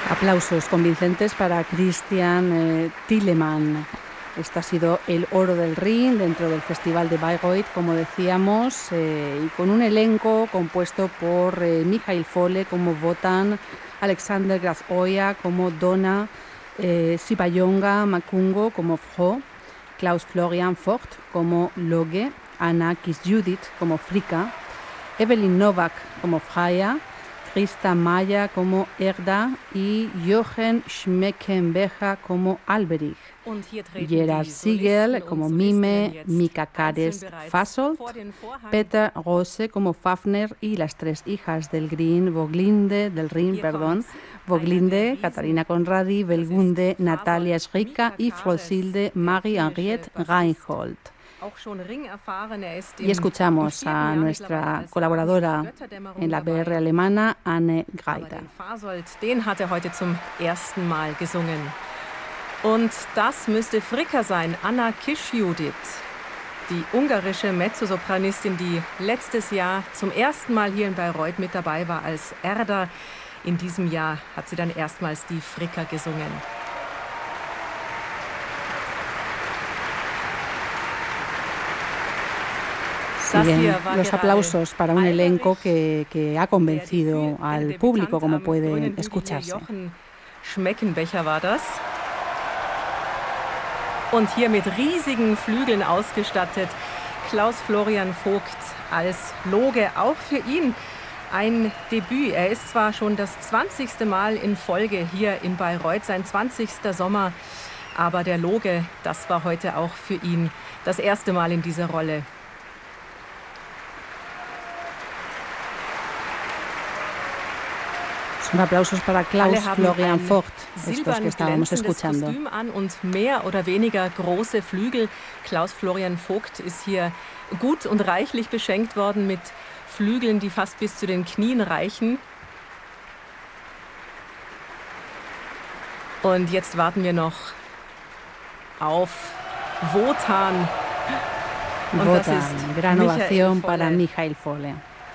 Aplausos convincentes para Christian Thielemann. Este ha sido el oro del Rin dentro del Festival de Bayreuth, como decíamos, y con un elenco compuesto por Michael Folle como Wotan, Alexander Graf-Oya como Donna, Sipayonga Makungo como Fro, Klaus Florian Vogt como Loge, Anna Kisjudith como Frika, Evelyn Novak como Freya, Christa Maya como Erda y Jochen Schmeckenbecher como Alberich. Gerard Siegel como Mime, Mika Kares Fasolt, Peter Rose como Fafner y las tres hijas del Rin, Voglinde, Katarina Conradi, Belgunde, Natalia Schrika y Frosilde Marie-Henriette Reinhold. Y escuchamos a nuestra colaboradora en la BR alemana, Anne Greiter. Den hat heute zum ersten Mal gesungen. Und das müsste Frika sein, Anna Kisjudith, die ungarische Mezzosopranistin, die letztes Jahr zum ersten Mal hier in Bayreuth mit dabei war als Erda. In diesem Jahr hat sie dann erstmals die Frika gesungen. Siguen los aplausos para un elenco que ha convencido al público, como pueden escucharse. Jochen Schmeckenbecher war das. Und hier mit riesigen Flügeln ausgestattet. Klaus Florian Vogt als Loge, auch für ihn ein Debüt. Er ist zwar schon das 20. Mal in Folge hier in Bayreuth, sein 20. Sommer, aber der Loge, das war heute auch für ihn das erste Mal in dieser Rolle. Son aplausos para Klaus Florian Vogt, estos que estábamos escuchando. Kostüm an und mehr oder weniger große Flügel. Klaus Florian Vogt ist hier gut und reichlich beschenkt worden mit Flügeln, die fast bis zu den Knien reichen. Und jetzt warten wir noch auf Wotan. Und Wotan, das ist gran ovación Michael para Michael Folle.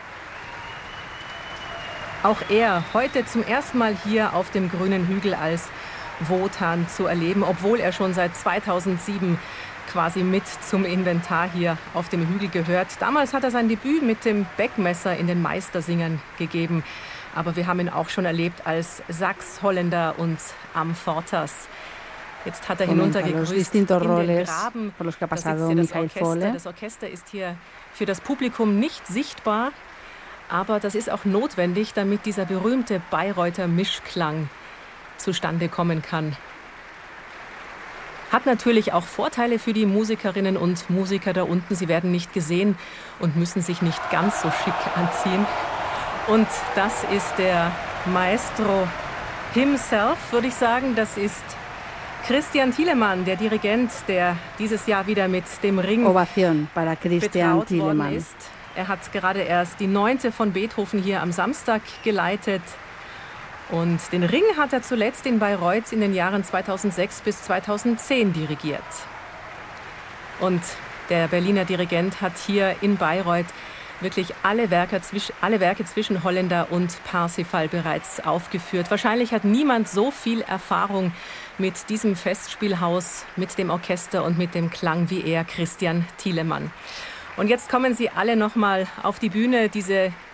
Auch er heute zum ersten Mal hier auf dem grünen Hügel als Wotan zu erleben, obwohl er schon seit 2007 quasi mit zum Inventar hier auf dem Hügel gehört. Damals hat er sein Debüt mit dem Beckmesser in den Meistersingern gegeben. Aber wir haben ihn auch schon erlebt als Sachs-Holländer und am Fortas. Jetzt hat er hinuntergegrüßt in den Graben. Das Orchester ist hier für das Publikum nicht sichtbar. Aber das ist auch notwendig, damit dieser berühmte Bayreuther Mischklang zustande kommen kann. Hat natürlich auch Vorteile für die Musikerinnen und Musiker da unten. Sie werden nicht gesehen und müssen sich nicht ganz so schick anziehen. Und das ist der Maestro himself, würde ich sagen. Das ist Christian Thielemann, der Dirigent, der dieses Jahr wieder mit dem Ring Ovación para Christian Thielemann. Ist. Er hat gerade erst die 9. von Beethoven hier am Samstag geleitet. Und den Ring hat er zuletzt in Bayreuth in den Jahren 2006 bis 2010 dirigiert. Und der Berliner Dirigent hat hier in Bayreuth wirklich alle Werke zwischen Holländer und Parsifal bereits aufgeführt. Wahrscheinlich hat niemand so viel Erfahrung mit diesem Festspielhaus, mit dem Orchester und mit dem Klang wie er, Christian Thielemann. Und jetzt kommen Sie alle noch mal auf die Bühne, diese